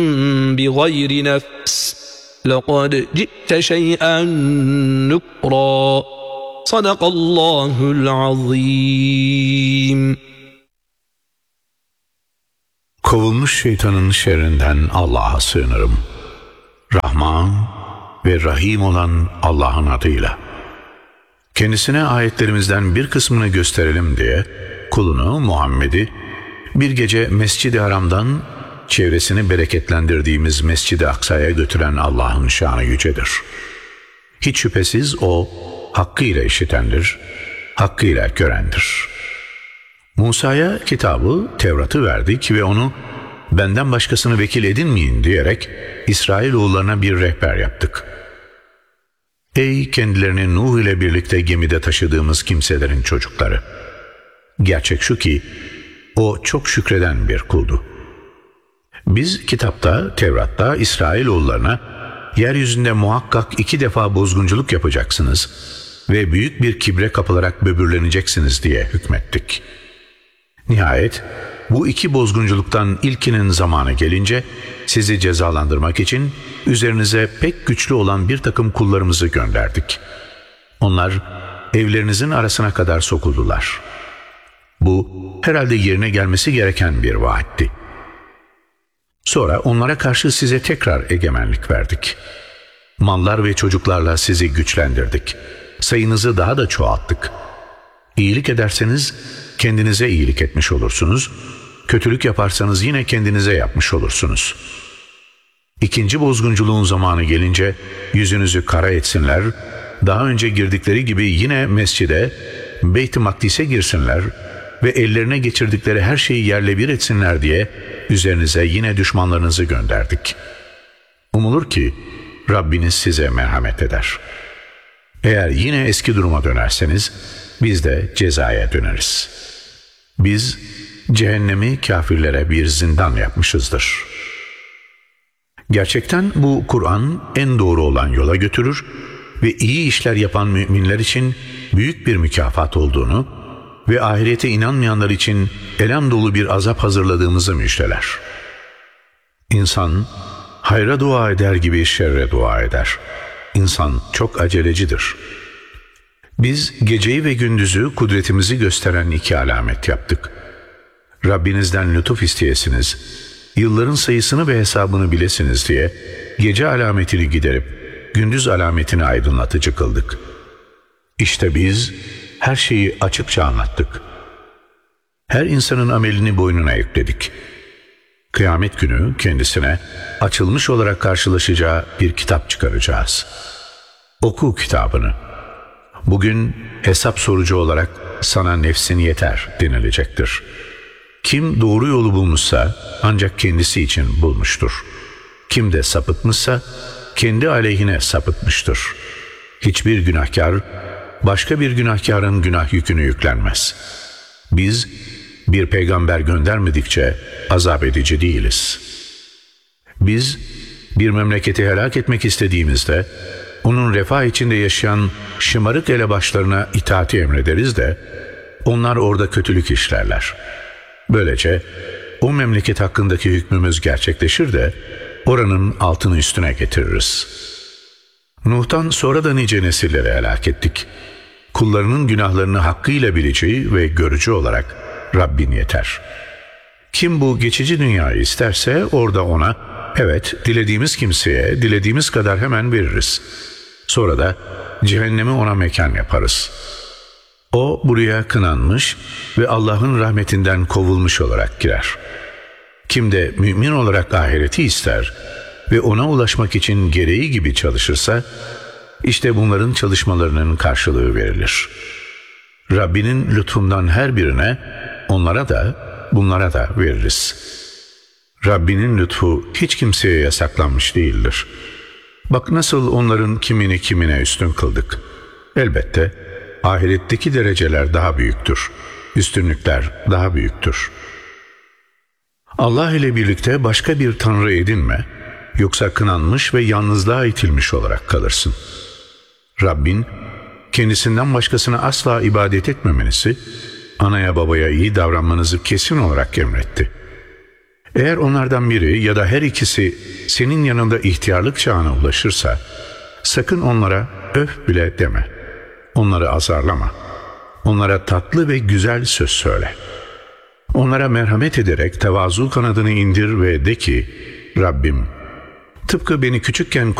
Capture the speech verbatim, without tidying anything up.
بغير نفس لقد جئت شيئا نكرا صدق الله العظيم. Kovulmuş şeytanın şerrinden Allah'a sığınırım. Rahman ve Rahim olan Allah'ın adıyla. Kendisine ayetlerimizden bir kısmını gösterelim diye kulunu Muhammed'i bir gece Mescid-i Haram'dan çevresini bereketlendirdiğimiz Mescid-i Aksa'ya götüren Allah'ın şanı yücedir. Hiç şüphesiz O hakkıyla işitendir, hakkıyla görendir. Musa'ya kitabı, Tevrat'ı verdik ve onu benden başkasını vekil edinmeyin diyerek İsrailoğullarına bir rehber yaptık. Ey kendilerini Nuh ile birlikte gemide taşıdığımız kimselerin çocukları! Gerçek şu ki o çok şükreden bir kuldu. Biz kitapta, Tevrat'ta İsrailoğullarına yeryüzünde muhakkak iki defa bozgunculuk yapacaksınız ve büyük bir kibre kapılarak böbürleneceksiniz diye hükmettik. Nihayet bu iki bozgunculuktan ilkinin zamanı gelince sizi cezalandırmak için üzerinize pek güçlü olan bir takım kullarımızı gönderdik. Onlar evlerinizin arasına kadar sokuldular. Bu herhalde yerine gelmesi gereken bir vaatti. Sonra onlara karşı size tekrar egemenlik verdik. Mallar ve çocuklarla sizi güçlendirdik. Sayınızı daha da çoğalttık. İyilik ederseniz kendinize iyilik etmiş olursunuz. Kötülük yaparsanız yine kendinize yapmış olursunuz. İkinci bozgunculuğun zamanı gelince yüzünüzü kara etsinler, daha önce girdikleri gibi yine mescide, Beyt-i Makdis'e girsinler ve ellerine geçirdikleri her şeyi yerle bir etsinler diye üzerinize yine düşmanlarınızı gönderdik. Umulur ki Rabbiniz size merhamet eder. Eğer yine eski duruma dönerseniz biz de cezaya döneriz. Biz cehennemi kafirlere bir zindan yapmışızdır. Gerçekten bu Kur'an en doğru olan yola götürür ve iyi işler yapan müminler için büyük bir mükafat olduğunu ve ahirete inanmayanlar için elem dolu bir azap hazırladığımızı müjdeler. İnsan hayra dua eder gibi şerre dua eder. İnsan çok acelecidir. Biz geceyi ve gündüzü kudretimizi gösteren iki alamet yaptık. Rabbinizden lütuf isteyesiniz, yılların sayısını ve hesabını bilesiniz diye gece alametini giderip gündüz alametini aydınlatıcı kıldık. İşte biz her şeyi açıkça anlattık. Her insanın amelini boynuna yükledik. Kıyamet günü kendisine açılmış olarak karşılaşacağı bir kitap çıkaracağız. Oku kitabını. Bugün hesap sorucu olarak sana nefsin yeter denilecektir. Kim doğru yolu bulmuşsa ancak kendisi için bulmuştur. Kim de sapıtmışsa kendi aleyhine sapıtmıştır. Hiçbir günahkar başka bir günahkarın günah yükünü yüklenmez. Biz bir peygamber göndermedikçe azap edici değiliz. Biz bir memleketi helak etmek istediğimizde onun refah içinde yaşayan şımarık elebaşlarına itaati emrederiz de onlar orada kötülük işlerler. Böylece o memleket hakkındaki hükmümüz gerçekleşir de oranın altını üstüne getiririz. Nuh'tan sonra da nice nesilleri helak ettik. Kullarının günahlarını hakkıyla bilici ve görücü olarak Rabbin yeter. Kim bu geçici dünyayı isterse orada ona, evet dilediğimiz kimseye dilediğimiz kadar hemen veririz. Sonra da cehennemi ona mekan yaparız. O buraya kınanmış ve Allah'ın rahmetinden kovulmuş olarak girer. Kim de mümin olarak ahireti ister ve ona ulaşmak için gereği gibi çalışırsa, işte bunların çalışmalarının karşılığı verilir. Rabbinin lütfundan her birine, onlara da, bunlara da veririz. Rabbinin lütfu hiç kimseye yasaklanmış değildir. Bak nasıl onların kimini kimine üstün kıldık. Elbette ahiretteki dereceler daha büyüktür. Üstünlükler daha büyüktür. Allah ile birlikte başka bir tanrı edinme, yoksa kınanmış ve yalnızlığa itilmiş olarak kalırsın. Rabbin, kendisinden başkasına asla ibadet etmemenizi, anaya babaya iyi davranmanızı kesin olarak emretti. Eğer onlardan biri ya da her ikisi senin yanında ihtiyarlık çağına ulaşırsa, sakın onlara öf bile deme. Onları azarlama. Onlara tatlı ve güzel söz söyle. Onlara merhamet ederek tevazu kanadını indir ve de ki, Rabbim, tıpkı beni küçükken